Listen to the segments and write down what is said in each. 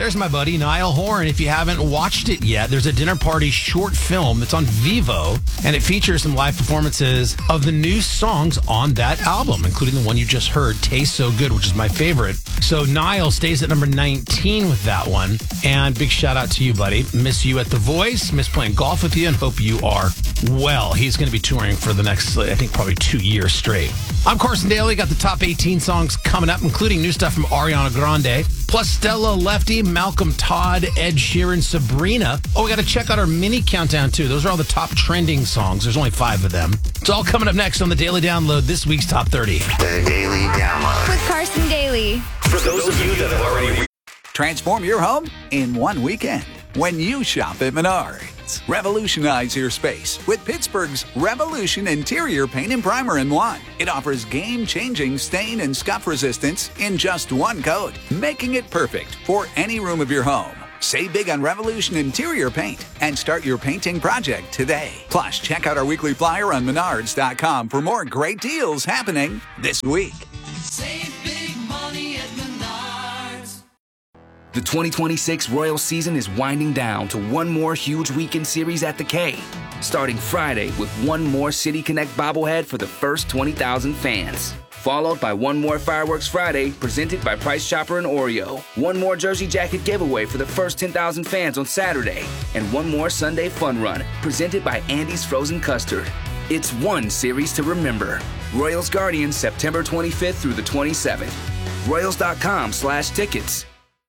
There's my buddy Niall Horan. If you haven't watched it yet, there's a dinner party short film that's on Vivo, and it features some live performances of the new songs on that album, including the one you just heard, Taste So Good, which is my favorite. So Niall stays at number 19 with that one. And big shout out to you, buddy. Miss you at The Voice, miss playing golf with you, and hope you are well. He's going to be touring for the next, I think, probably 2 years straight. I'm Carson Daly. Got the top 18 songs coming up, including new stuff from Ariana Grande, plus Stella Lefty, Malcolm Todd, Ed Sheeran, Sabrina. Oh, we got to check out our mini countdown, too. Those are all the top trending songs. There's only 5 of them. It's all coming up next on the Daily Download, this week's Top 30. The Daily Download. With Carson Daly. For those of you that have already... Transform your home in one weekend when you shop at Menards. Revolutionize your space with Pittsburgh's Revolution Interior Paint and Primer in one. It offers game-changing stain and scuff resistance in just one coat, making it perfect for any room of your home. Save big on Revolution Interior Paint and start your painting project today. Plus, check out our weekly flyer on Menards.com for more great deals happening this week. Save big money at Menards. The 2026 Royals season is winding down to one more huge weekend series at the K, starting Friday with one more City Connect bobblehead for the first 20,000 fans. Followed by one more Fireworks Friday presented by Price Chopper and Oreo, one more jersey jacket giveaway for the first 10,000 fans on Saturday, and one more Sunday fun run presented by Andy's Frozen Custard. It's one series to remember. Royals Guardians, September 25th through the 27th. Royals.com/tickets.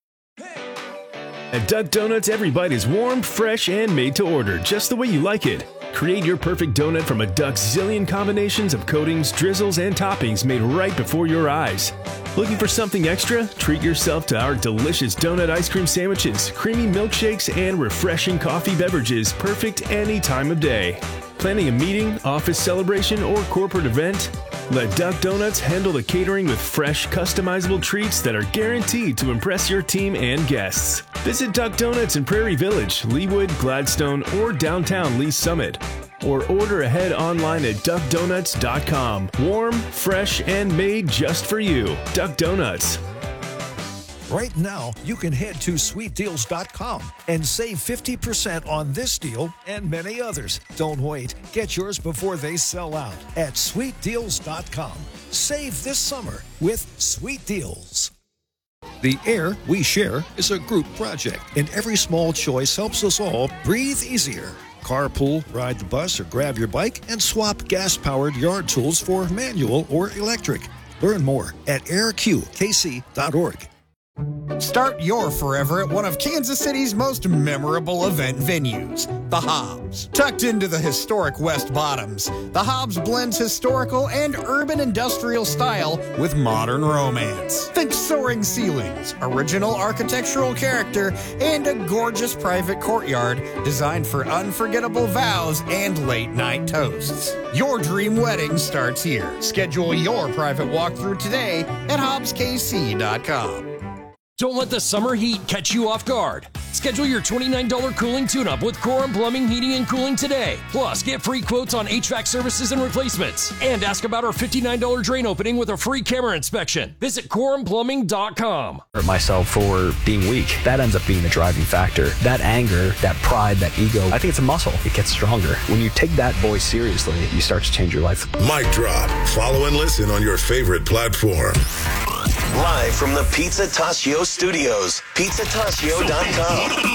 At Duck Donuts, every bite is warm, fresh, and made to order just the way you like it. Create your perfect donut from a Duck's zillion combinations of coatings, drizzles, and toppings made right before your eyes. Looking for something extra? Treat yourself to our delicious donut ice cream sandwiches, creamy milkshakes, and refreshing coffee beverages, perfect any time of day. Planning a meeting, office celebration, or corporate event? Let Duck Donuts handle the catering with fresh, customizable treats that are guaranteed to impress your team and guests. Visit Duck Donuts in Prairie Village, Leawood, Gladstone, or downtown Lee Summit. Or order ahead online at duckdonuts.com. Warm, fresh, and made just for you. Duck Donuts. Right now, you can head to sweetdeals.com and save 50% on this deal and many others. Don't wait. Get yours before they sell out at sweetdeals.com. Save this summer with Sweet Deals. The air we share is a group project, and every small choice helps us all breathe easier. Carpool, ride the bus, or grab your bike and swap gas-powered yard tools for manual or electric. Learn more at airqkc.org. Start your forever at one of Kansas City's most memorable event venues, the Hobbs. Tucked into the historic West Bottoms, the Hobbs blends historical and urban industrial style with modern romance. Think soaring ceilings, original architectural character, and a gorgeous private courtyard designed for unforgettable vows and late-night toasts. Your dream wedding starts here. Schedule your private walkthrough today at hobbskc.com. Don't let the summer heat catch you off guard. Schedule your $29 cooling tune-up with Corum Plumbing, Heating, and Cooling today. Plus, get free quotes on HVAC services and replacements. And ask about our $59 drain opening with a free camera inspection. Visit corumplumbing.com. Hurt myself for being weak. That ends up being the driving factor. That anger, that pride, that ego, I think it's a muscle. It gets stronger. When you take that voice seriously, you start to change your life. Mic drop. Follow and listen on your favorite platform. Live from the Pizza Tascio Studios, pizzatascio.com.